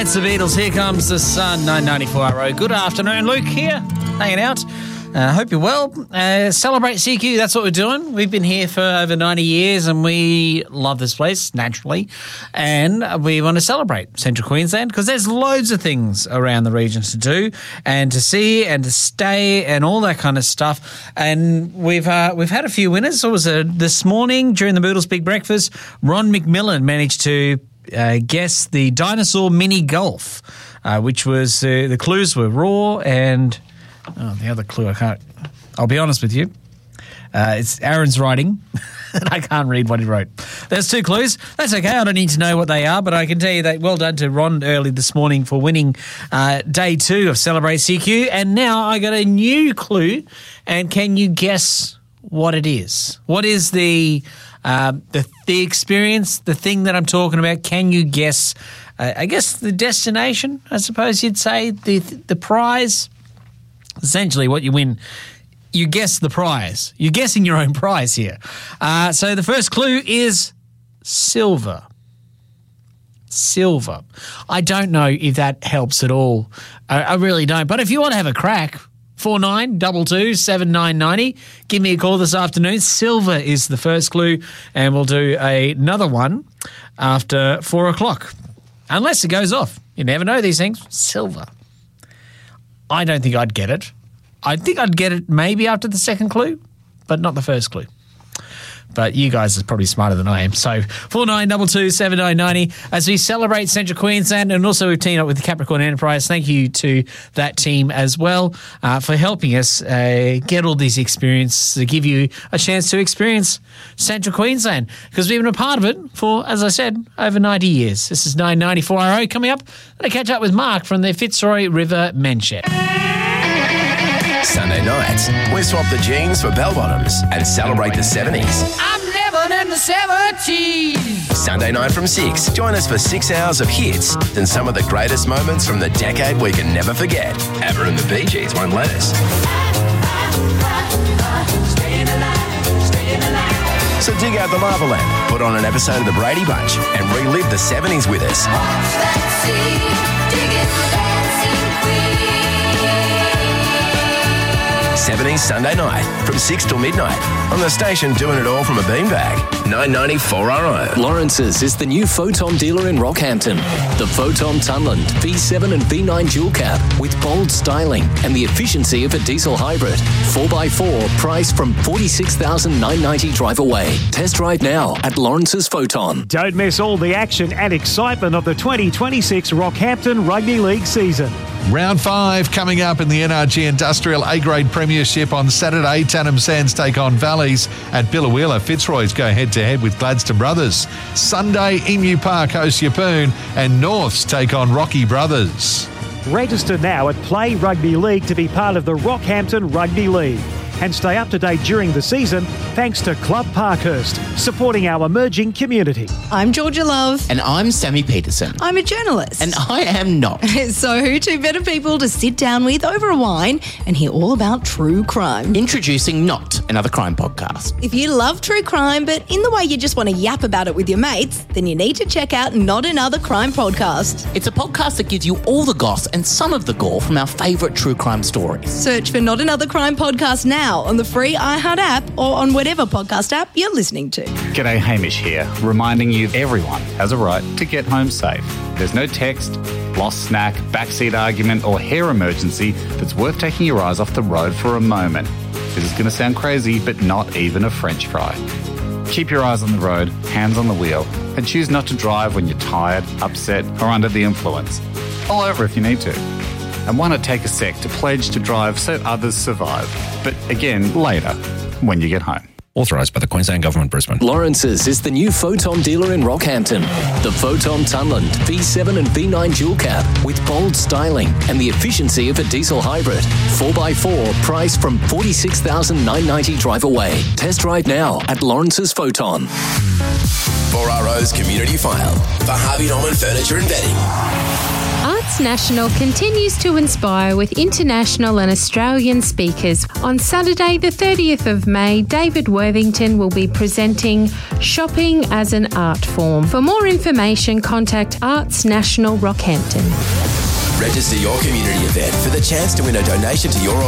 It's the Beatles. Here comes the sun. 994RO. Good afternoon. Luke here, hanging out. Hope you're well. Celebrate CQ. That's what we're doing. We've been here for over 90 years and we love this place, naturally. And we want to celebrate Central Queensland because there's loads of things around the region to do and to see and to stay and all that kind of stuff. And we've had a few winners. So it was this morning during the Boodles Big Breakfast, Ron McMillan managed to guess the dinosaur mini golf, which was the clues were raw and the other clue I'll be honest with you. It's Aaron's writing. And I can't read what he wrote. There's two clues. That's okay. I don't need to know what they are, but I can tell you that well done to Ron early this morning for winning day 2 of Celebrate CQ. And now I got a new clue. And can you guess what it is? What is the experience, the thing that I'm talking about? Can you guess, I guess, the destination, I suppose you'd say, the prize? Essentially what you win, you guess the prize. You're guessing your own prize here. So the first clue is silver. Silver. I don't know if that helps at all. I really don't. But if you want to have a crack, 4922 7990. Give me a call this afternoon. Silver is the first clue, and we'll do another one after 4 o'clock. Unless it goes off. You never know these things. Silver. I don't think I'd get it. I think I'd get it maybe after the second clue, but not the first clue. But you guys are probably smarter than I am. So 4922 7990 as we celebrate Central Queensland, and also we've teamed up with the Capricorn Enterprise. Thank you to that team as well for helping us get all these experiences to give you a chance to experience Central Queensland, because we've been a part of it for, as I said, over 90 years. This is 994RO. Coming up, I'm going to catch up with Mark from the Fitzroy River Men's Shed. Sunday nights, we swap the jeans for bell-bottoms and celebrate the 70s. I'm living in the 70s. Sunday night from 6, join us for 6 hours of hits and some of the greatest moments from the decade we can never forget. ABBA and the Bee Gees won't let us. So dig out the lava lamp, put on an episode of The Brady Bunch and relive the 70s with us. 70s Sunday night from 6 till midnight on the station, doing it all from a beanbag. 994RO. Lawrence's is the new Photon dealer in Rockhampton. The Photon Tunland V7 and V9 dual cab with bold styling and the efficiency of a diesel hybrid. 4x4 priced from $46,990 drive away. Test drive now at Lawrence's Photon. Don't miss all the action and excitement of the 2026 Rockhampton Rugby League season. Round 5 coming up in the NRG Industrial A-Grade Premiership on Saturday. Tannum Sands take on Valleys at Billawheeler. Fitzroy's go head-to-head with Gladstone Brothers. Sunday, Emu Park hosts Yeppoon and Norths take on Rocky Brothers. Register now at Play Rugby League to be part of the Rockhampton Rugby League. And stay up to date during the season thanks to Club Parkhurst, supporting our emerging community. I'm Georgia Love. And I'm Sammy Peterson. I'm a journalist. And I am not. So who two better people to sit down with over a wine and hear all about true crime? Introducing Not Another Crime podcast. If you love true crime, but in the way you just want to yap about it with your mates, then you need to check out Not Another Crime podcast. It's a podcast that gives you all the goss and some of the gore from our favourite true crime stories. Search for Not Another Crime podcast now on the free iHeart app or on whatever podcast app you're listening to. G'day, Hamish here, reminding you everyone has a right to get home safe. There's no text, lost snack, backseat argument or hair emergency that's worth taking your eyes off the road for a moment. This is going to sound crazy, but not even a French fry. Keep your eyes on the road, hands on the wheel, and choose not to drive when you're tired, upset or under the influence. Pull over if you need to. And why not take a sec to pledge to drive so others survive? But again, later, when you get home. Authorised by the Queensland Government, Brisbane. Lawrence's is the new Photon dealer in Rockhampton. The Photon Tunland V7 and V9 dual cab with bold styling and the efficiency of a diesel hybrid. 4x4 priced from $46,990 drive away. Test drive now at Lawrence's Photon. 4RO's Community File for Harvey Norman Furniture and Bedding. Art Arts National continues to inspire with international and Australian speakers. On Saturday, the 30th of May, David Worthington will be presenting Shopping as an Art Form. For more information, contact Arts National Rockhampton. Register your community event for the chance to win a donation to your